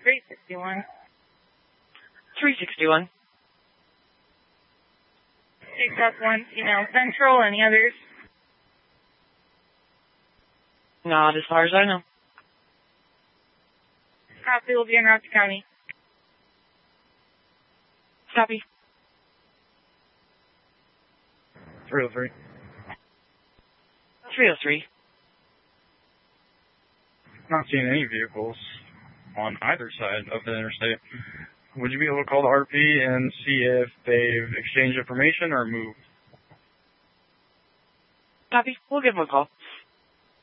361. 361. Take up 1 female central. Any others? Not as far as I know. Copy, will be en route to county. Copy. 303. 303. Not seeing any vehicles on either side of the interstate. Would you be able to call the RP and see if they've exchanged information or moved? Copy. We'll give them a call.